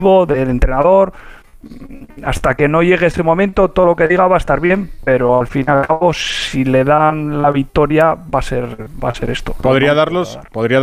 del entrenador. Hasta que no llegue ese momento, todo lo que diga va a estar bien, pero al fin y al cabo, si le dan la victoria, va a ser esto. Podría darlos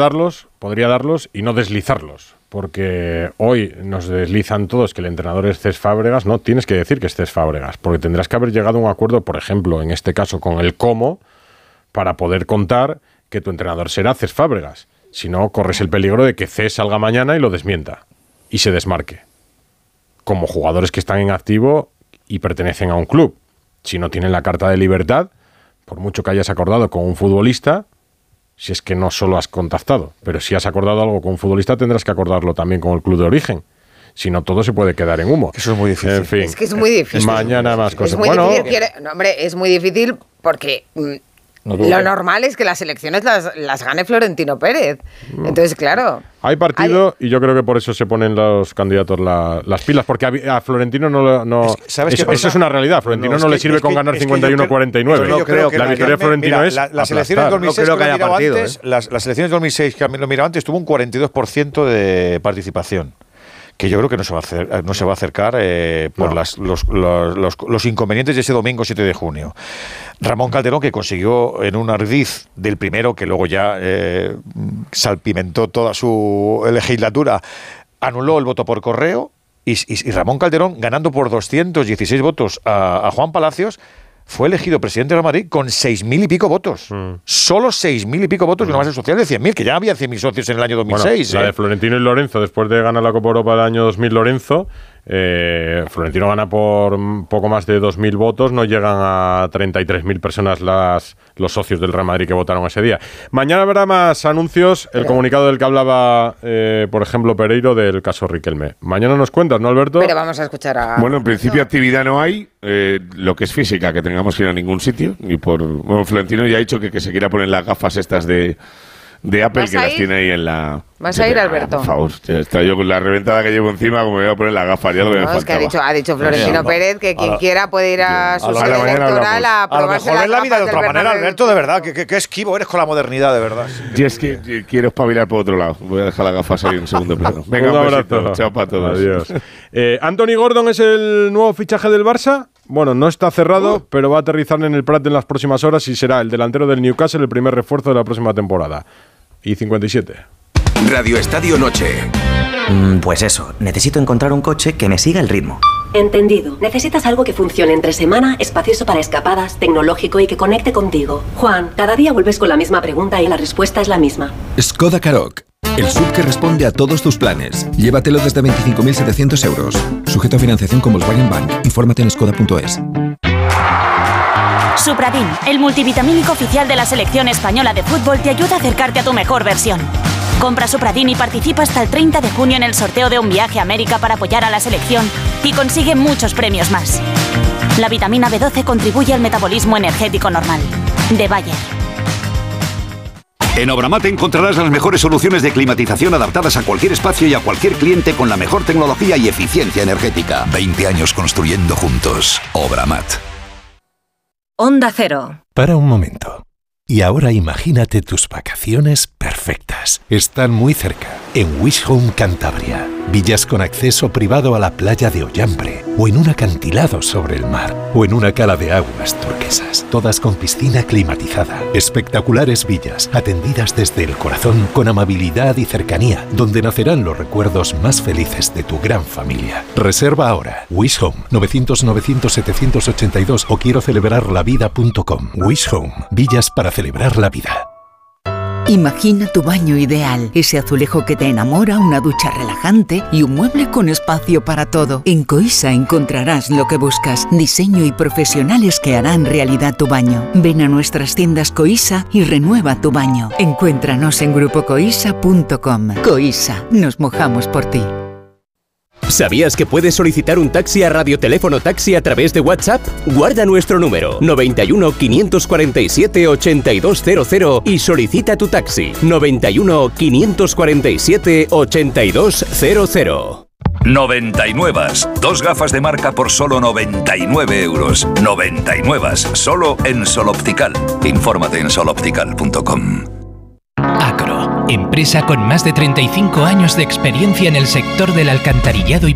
y no deslizarlos, porque hoy nos deslizan todos que el entrenador es Cés Fábregas. No, tienes que decir que es Cés Fábregas, porque tendrás que haber llegado a un acuerdo, por ejemplo, en este caso con el cómo, para poder contar que tu entrenador será Cés Fábregas. Si no, corres el peligro de que Cés salga mañana y lo desmienta y se desmarque. Como jugadores que están en activo y pertenecen a un club. Si no tienen la carta de libertad, por mucho que hayas acordado con un futbolista, si es que no solo has contactado, pero si has acordado algo con un futbolista, tendrás que acordarlo también con el club de origen. Si no, todo se puede quedar en humo. Eso es muy difícil. En fin, es que es muy difícil. Mañana más cosas. Es muy difícil, es muy difícil porque... lo normal es que las elecciones las gane Florentino Pérez. Entonces, claro... Hay partido y yo creo que por eso se ponen los candidatos las pilas, porque a Florentino no eso es una realidad. Florentino no le sirve con ganar 51-49. Yo creo que la victoria de Florentino es las elecciones de 2006 las elecciones de 2006 que lo miraba antes tuvo un 42% de participación. Que yo creo que no se va a acercar por los inconvenientes de ese domingo 7 de junio. Ramón Calderón, que consiguió en un ardiz del primero, que luego ya salpimentó toda su legislatura, anuló el voto por correo, y Ramón Calderón, ganando por 216 votos a Juan Palacios, fue elegido presidente de Real Madrid con 6.000 y pico votos. Solo 6.000 y pico votos de una base social de 100.000, que ya había 100.000 socios en el año 2006. Bueno, la de Florentino y Lorenzo, después de ganar la Copa Europa del año 2000, Lorenzo, Florentino gana por poco más de 2.000 votos, no llegan a 33.000 personas los socios del Real Madrid que votaron ese día. Mañana habrá más anuncios, el comunicado del que hablaba, por ejemplo, Pereiro, del caso Riquelme. Mañana nos cuentas, ¿no, Alberto? Pero vamos a escuchar a... Bueno, en principio actividad no hay, lo que es física, que tengamos que ir a ningún sitio, bueno, Florentino ya ha dicho que se quiera poner las gafas estas de Apple, que las tiene ahí en la... ¿Vas a ir, Alberto? Por favor, está yo con la reventada que llevo encima, como me voy a poner las gafas, ya lo que me faltaba. Es que ha dicho Florentino Pérez que quien quiera puede ir a su sede electoral a probarse. A lo mejor ves la vida de otra manera, Alberto, de verdad. Qué esquivo eres con la modernidad, de verdad. Y es que quiero espabilar por otro lado. Voy a dejar las gafas ahí en segundo plano. Venga, un abrazo. Chao para todos. Adiós. Anthony Gordon es el nuevo fichaje del Barça. Bueno, no está cerrado, pero va a aterrizar en el Prat en las próximas horas y será el delantero del Newcastle el primer refuerzo de la próxima temporada. Y 57. Radio Estadio Noche. Pues eso, necesito encontrar un coche que me siga el ritmo. Entendido. Necesitas algo que funcione entre semana, espacioso para escapadas, tecnológico y que conecte contigo. Juan, cada día vuelves con la misma pregunta y la respuesta es la misma. Skoda Karoq. El SUV que responde a todos tus planes. Llévatelo desde 25.700 euros. Sujeto a financiación con Volkswagen Bank. Infórmate en skoda.es. Supradin, el multivitamínico oficial de la selección española de fútbol, te ayuda a acercarte a tu mejor versión. Compra Supradin y participa hasta el 30 de junio en el sorteo de un viaje a América para apoyar a la selección y consigue muchos premios más. La vitamina B12 contribuye al metabolismo energético normal. De Bayer. En Obramat encontrarás las mejores soluciones de climatización adaptadas a cualquier espacio y a cualquier cliente con la mejor tecnología y eficiencia energética. 20 años construyendo juntos. Obramat. Onda Cero. Para un momento. Y ahora imagínate tus vacaciones perfectas. Están muy cerca, en Wish Home Cantabria. Villas con acceso privado a la playa de Ollambre, o en un acantilado sobre el mar, o en una cala de aguas turquesas, todas con piscina climatizada. Espectaculares villas, atendidas desde el corazón, con amabilidad y cercanía, donde nacerán los recuerdos más felices de tu gran familia. Reserva ahora. Wish Home, 900-900-782 o quiero celebrarlavida.com. Wish Home, villas para celebrar la vida. Imagina tu baño ideal, ese azulejo que te enamora, una ducha relajante y un mueble con espacio para todo. En Coisa encontrarás lo que buscas, diseño y profesionales que harán realidad tu baño. Ven a nuestras tiendas Coisa y renueva tu baño. Encuéntranos en grupocoisa.com. Coisa, nos mojamos por ti. ¿Sabías que puedes solicitar un taxi a Radioteléfono Taxi a través de WhatsApp? Guarda nuestro número 91 547 8200 y solicita tu taxi 91 547 8200. 99. Dos gafas de marca por solo 99 euros. 99. Solo en Sol Optical. Infórmate en soloptical.com. Acro, empresa con más de 35 años de experiencia en el sector del alcantarillado y